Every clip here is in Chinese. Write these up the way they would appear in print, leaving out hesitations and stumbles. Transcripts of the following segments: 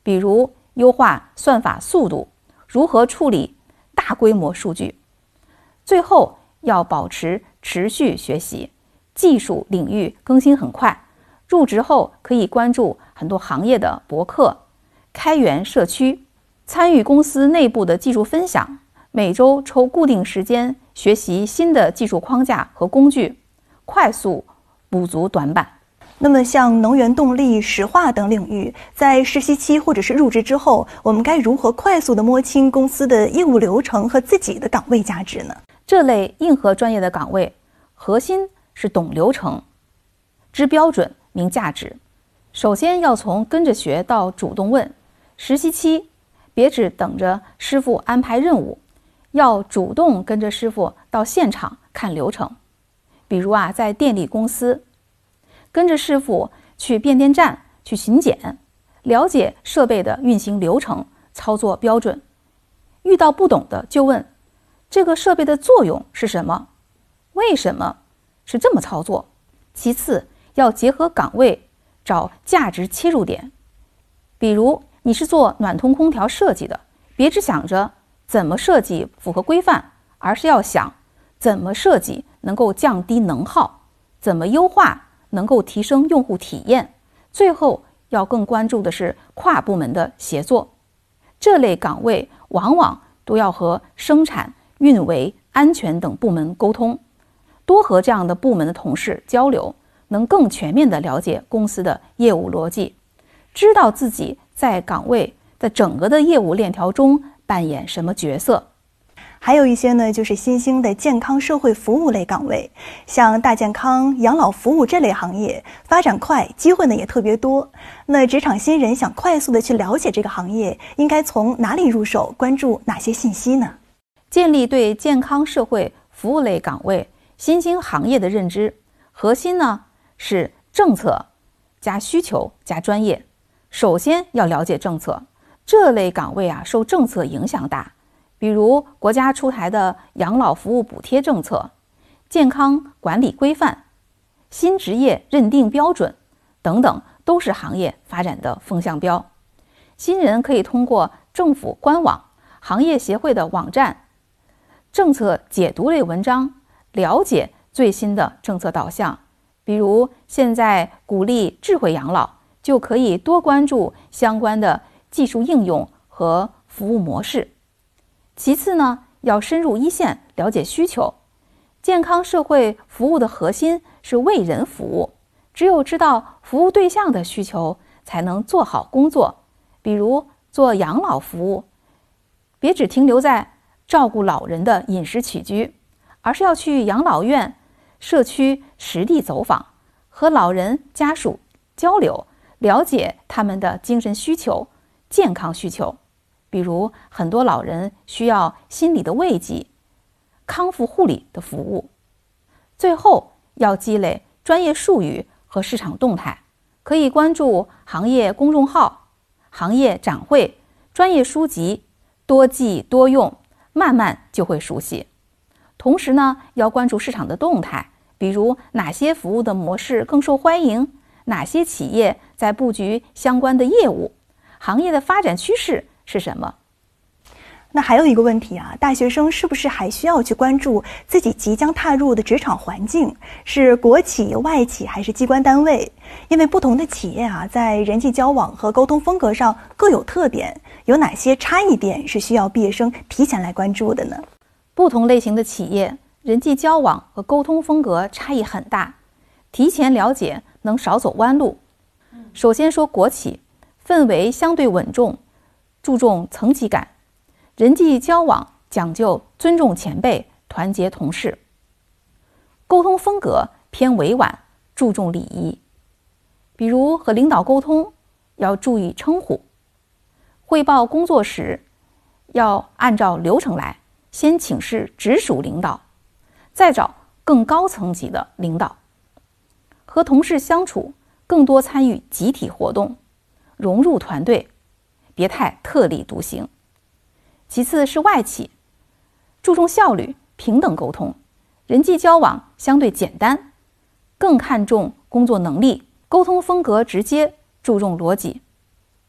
比如优化算法速度，如何处理大规模数据。最后要保持持续学习，技术领域更新很快，入职后可以关注很多行业的博客，开源社区，参与公司内部的技术分享，每周抽固定时间学习新的技术框架和工具，快速补足短板。 那么像能源动力、石化等领域，在实习期或者是入职之后，我们该如何快速地摸清公司的业务流程和自己的岗位价值呢？ 这类硬核专业的岗位，核心是懂流程、知标准、明价值。首先要从跟着学到主动问。实习期别只等着师傅安排任务，要主动跟着师傅到现场看流程。比如在电力公司，跟着师傅去变电站去巡检，了解设备的运行流程、操作标准。遇到不懂的就问，这个设备的作用是什么？为什么是这么操作？其次，要结合岗位找价值切入点。比如你是做暖通空调设计的，别只想着怎么设计符合规范，而是要想怎么设计能够降低能耗，怎么优化能够提升用户体验。最后要更关注的是跨部门的协作。这类岗位往往都要和生产、运维、安全等部门沟通，多和这样的部门的同事交流，能更全面地了解公司的业务逻辑，知道自己在岗位的整个的业务链条中扮演什么角色。 还有一些呢，就是新兴的健康社会服务类岗位，像大健康、养老服务这类行业，发展快，机会呢也特别多。那职场新人想快速的去了解这个行业，应该从哪里入手，关注哪些信息呢？ 建立对健康社会服务类岗位、新兴行业的认知，核心呢是政策加需求加专业。首先要了解政策，这类岗位受政策影响大，比如国家出台的养老服务补贴政策、健康管理规范、新职业认定标准等等，都是行业发展的风向标。新人可以通过政府官网、行业协会的网站、政策解读类文章了解最新的政策导向。比如现在鼓励智慧养老，就可以多关注相关的技术应用和服务模式。其次呢，要深入一线了解需求。健康社会服务的核心是为人服务，只有知道服务对象的需求，才能做好工作。比如做养老服务，别只停留在照顾老人的饮食起居，而是要去养老院、社区实地走访，和老人家属交流，了解他们的精神需求、健康需求。比如很多老人需要心理的慰藉、康复护理的服务。最后要积累专业术语和市场动态，可以关注行业公众号、行业展会、专业书籍，多记多用，慢慢就会熟悉。同时呢，要关注市场的动态，比如哪些服务的模式更受欢迎，哪些企业在布局相关的业务，行业的发展趋势是什么？ 那还有一个问题大学生是不是还需要去关注自己即将踏入的职场环境，是国企、外企还是机关单位？因为不同的企业在人际交往和沟通风格上各有特点，有哪些差异点是需要毕业生提前来关注的呢？ 不同类型的企业人际交往和沟通风格差异很大，提前了解能少走弯路。首先说国企，氛围相对稳重，注重层级感，人际交往讲究尊重前辈、团结同事，沟通风格偏委婉，注重礼仪。比如和领导沟通要注意称呼，汇报工作时要按照流程来，先请示直属领导，再找更高层级的领导。和同事相处更多参与集体活动，融入团队，别太特立独行。其次是外企，注重效率、平等沟通，人际交往相对简单，更看重工作能力，沟通风格直接，注重逻辑。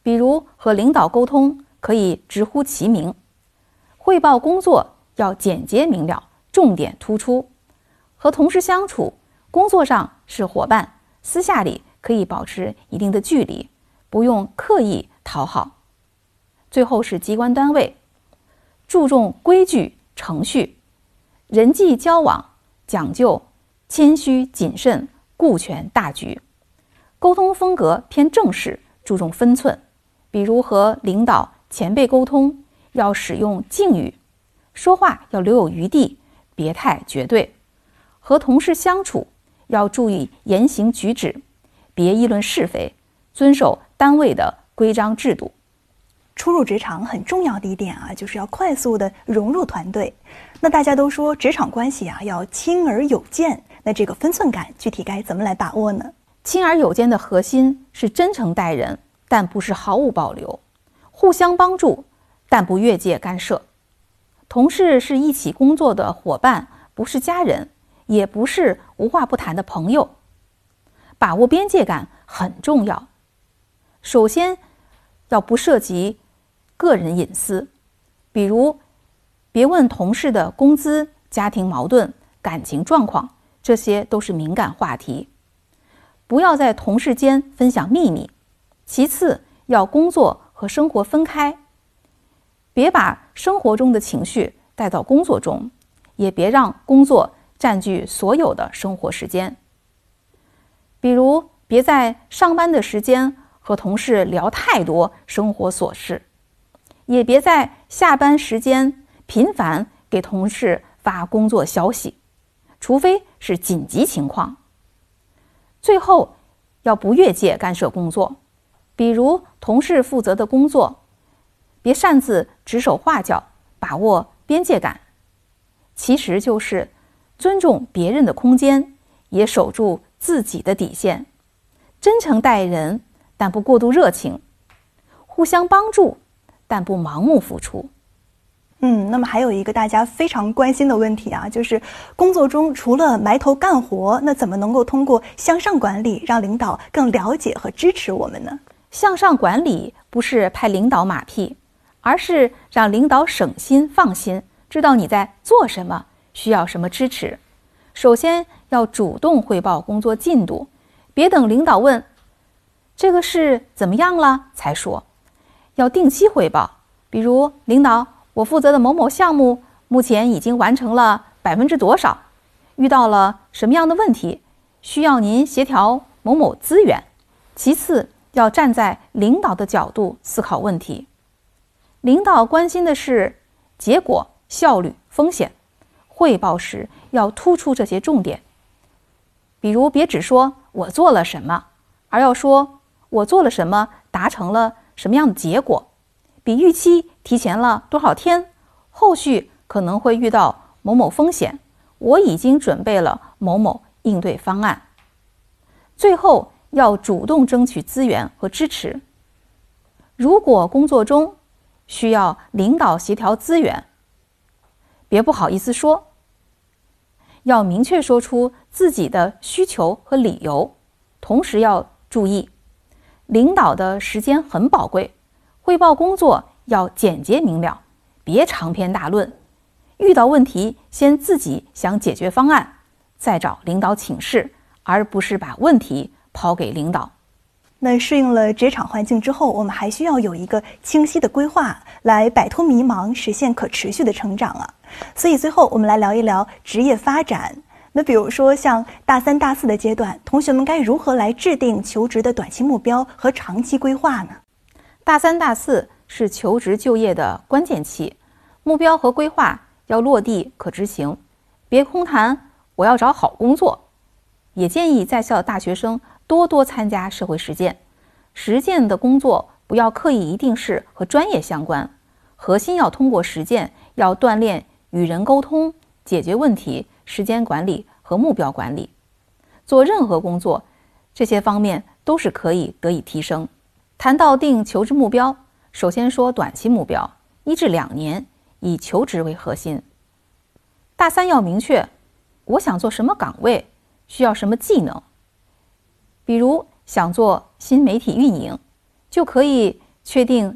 比如和领导沟通可以直呼其名，汇报工作要简洁明了，重点突出。和同事相处，工作上是伙伴，私下里可以保持一定的距离，不用刻意讨好。最后是机关单位，注重规矩程序，人际交往讲究谦虚谨慎，顾全大局。沟通风格偏正式，注重分寸，比如和领导前辈沟通要使用敬语，说话要留有余地，别太绝对。和同事相处要注意言行举止，别议论是非，遵守单位的规章制度。 初入职场很重要的一点啊，就是要快速的融入团队。那大家都说职场关系啊要亲而有间，那这个分寸感具体该怎么来把握呢？ 亲而有间的核心是真诚待人，但不是毫无保留；互相帮助，但不越界干涉。同事是一起工作的伙伴，不是家人，也不是无话不谈的朋友。把握边界感很重要。首先，要不涉及个人隐私，比如别问同事的工资、家庭矛盾、感情状况，这些都是敏感话题。不要在同事间分享秘密。其次，要工作和生活分开，别把生活中的情绪带到工作中，也别让工作占据所有的生活时间。比如，别在上班的时间和同事聊太多生活琐事，也别在下班时间频繁给同事发工作消息，除非是紧急情况。最后，要不越界干涉工作，比如同事负责的工作，别擅自指手画脚，把握边界感。其实就是尊重别人的空间，也守住自己的底线，真诚待人，但不过度热情，互相帮助，但不盲目付出。 那么还有一个大家非常关心的问题啊，就是工作中除了埋头干活，那怎么能够通过向上管理让领导更了解和支持我们呢？ 向上管理不是拍领导马屁，而是让领导省心放心，知道你在做什么，需要什么支持。首先要主动汇报工作进度，别等领导问这个事怎么样了才说，要定期汇报。比如，领导，我负责的某某项目目前已经完成了多少%，遇到了什么样的问题，需要您协调某某资源。其次，要站在领导的角度思考问题。领导关心的是结果、效率、风险，汇报时要突出这些重点。比如，别只说我做了什么，而要说我做了什么，达成了什么样的结果，比预期提前了多少天，后续可能会遇到某某风险，我已经准备了某某应对方案。最后，要主动争取资源和支持。如果工作中需要领导协调资源，别不好意思说，要明确说出自己的需求和理由。同时要注意，领导的时间很宝贵，汇报工作要简洁明了，别长篇大论。遇到问题，先自己想解决方案，再找领导请示，而不是把问题抛给领导。 那适应了职场环境之后，我们还需要有一个清晰的规划，来摆脱迷茫，实现可持续的成长啊。所以最后我们来聊一聊职业发展。那比如说像大3、大4的阶段，同学们该如何来制定求职的短期目标和长期规划呢？ 大3、大4是求职就业的关键期，目标和规划要落地可执行，别空谈我要找好工作。也建议在校的大学生多多参加社会实践，实践的工作不要刻意一定是和专业相关，核心要通过实践，要锻炼与人沟通、解决问题、时间管理和目标管理。做任何工作，这些方面都是可以得以提升。谈到定求职目标，首先说短期目标，1至2年，以求职为核心。大3要明确我想做什么岗位，需要什么技能。比如想做新媒体运营，就可以确定